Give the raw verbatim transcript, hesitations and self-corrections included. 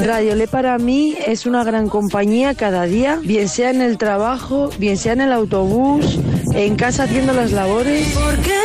Radiolé para mí es una gran compañía cada día, bien sea en el trabajo, bien sea en el autobús, en casa haciendo las labores. Porque